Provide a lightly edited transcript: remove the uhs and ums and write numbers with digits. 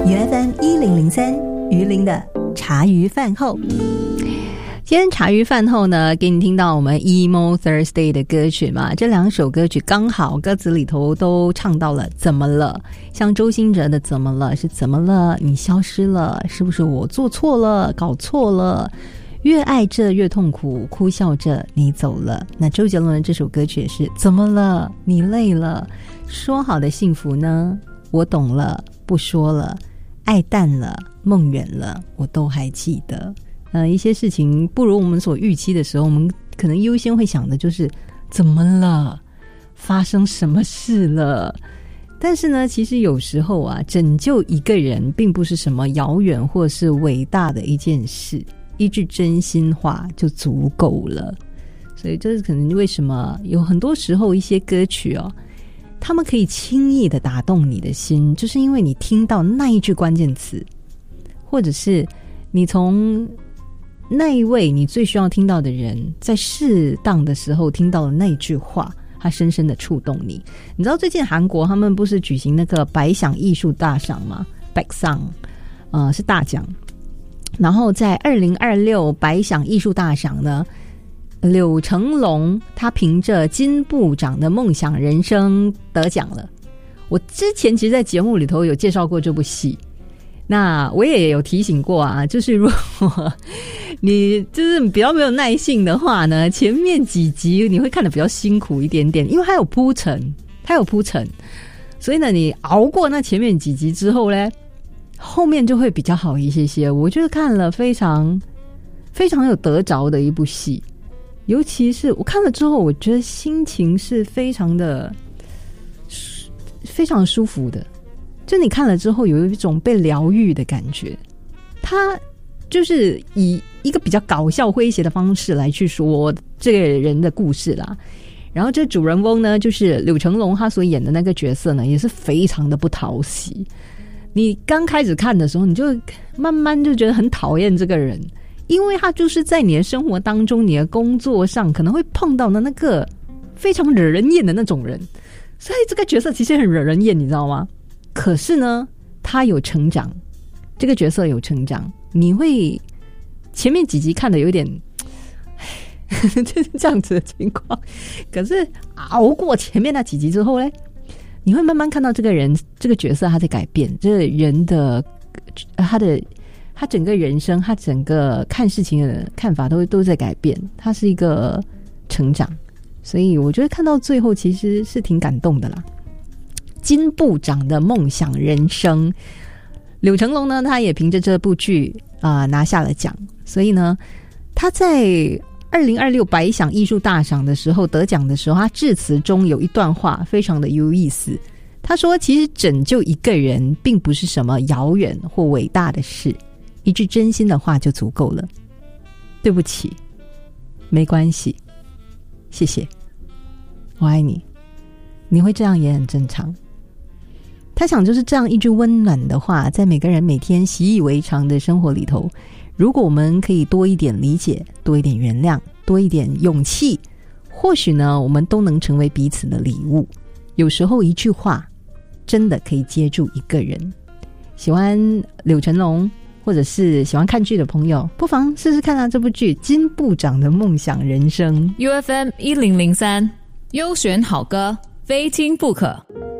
UFM1003鱼鳞的茶余饭后。今天茶余饭后呢，给你听到我们 Emo Thursday 的歌曲嘛，这两首歌曲刚好歌词里头都唱到了怎么了，像周兴哲的怎么了是怎么了，你消失了，是不是我做错了搞错了，越爱着越痛苦，哭笑着你走了。那周杰伦的这首歌曲也是怎么了，你累了，说好的幸福呢，我懂了不说了，爱淡了梦远了，我都还记得。一些事情不如我们所预期的时候，我们可能优先会想的就是怎么了，发生什么事了。但是呢，其实有时候啊，拯救一个人并不是什么遥远或是伟大的一件事，一句真心话就足够了。所以这是可能为什么有很多时候一些歌曲哦，他们可以轻易的打动你的心，就是因为你听到那一句关键词，或者是你从那一位你最需要听到的人在适当的时候听到了那一句话，他深深的触动你。你知道最近韩国他们不是举行那个百想艺术大赏吗？ 백상 是大奖。然后在2026百想艺术大赏呢，柳成龙他凭着金部长的梦想人生得奖了。我之前其实在节目里头有介绍过这部戏，那我也有提醒过啊，就是如果你就是比较没有耐性的话呢，前面几集你会看得比较辛苦一点点，因为它有铺陈，所以呢你熬过那前面几集之后呢，后面就会比较好一些些。我就是看了非常非常有得着的一部戏，尤其是我看了之后，我觉得心情是非常舒服的，就你看了之后有一种被疗愈的感觉。他就是以一个比较搞笑诙谐的方式来去说这个人的故事啦。然后这主人翁呢，就是柳成龙他所演的那个角色呢，也是非常的不讨喜。你刚开始看的时候，你就慢慢就觉得很讨厌这个人，因为他就是在你的生活当中，你的工作上可能会碰到的那个非常惹人厌的那种人，所以这个角色其实很惹人厌，你知道吗？可是呢，他有成长，这个角色有成长，你会前面几集看的有点就是这样子的情况，可是熬过前面那几集之后呢，你会慢慢看到这个人这个角色他在改变，这个人的他整个人生，他整个看事情的看法都在改变，他是一个成长。所以我觉得看到最后其实是挺感动的啦。金部长的梦想人生，柳成龙呢，他也凭着这部剧拿下了奖。所以呢，他在2026百想艺术大赏的时候得奖的时候，他致辞中有一段话非常的有意思。他说，其实拯救一个人并不是什么遥远或伟大的事，一句真心的话就足够了。对不起，没关系，谢谢，我爱你，你会这样也很正常。他想就是这样一句温暖的话，在每个人每天习以为常的生活里头，如果我们可以多一点理解，多一点原谅，多一点勇气，或许呢，我们都能成为彼此的礼物。有时候一句话真的可以接住一个人。喜欢柳成龙或者是喜欢看剧的朋友，不妨试试看这部剧《金部长的梦想人生》。 UFM1003 优选好歌，非听不可。